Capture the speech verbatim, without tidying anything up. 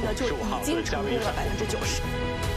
呢就已经成功了百分之九十。